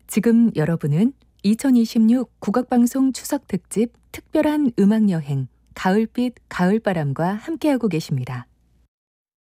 지금 여러분은 2026 국악방송 추석 특집 특별한 음악여행 가을빛 가을바람과 함께하고 계십니다.